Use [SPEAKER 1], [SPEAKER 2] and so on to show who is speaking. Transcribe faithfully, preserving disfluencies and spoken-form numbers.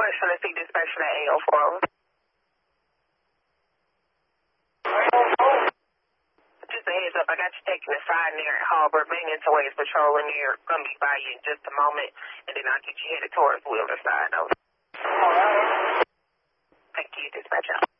[SPEAKER 1] Question to see dispatcher at eight oh four. Just a heads up, I got you taking a side near at Harbor. Maintenance away is patrolling near. Gonna be by you in just a moment, and then I'll get you headed towards Wheeler side. Thank you, dispatcher.